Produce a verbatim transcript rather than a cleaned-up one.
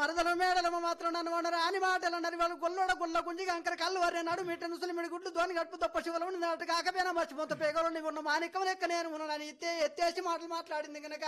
మరదల మేడలమ్మ మాత్రం నన్ను వండరు అని మాటలు అన్నారు వాళ్ళు గొల్లోడ గుల్ల గుంజిగా అంకర కళ్ళు వారి నాడు మీట ముసలిమిడి గుడ్లు దోని గడుపు తప్ప శివలు నాటు కాకపోయినా మర్చిపోతా పేగలు ఉన్న మాణిక్యం లెక్క నేను ఉన్నాను ఎత్తే ఎత్తేసి మాటలు మాట్లాడింది కనుక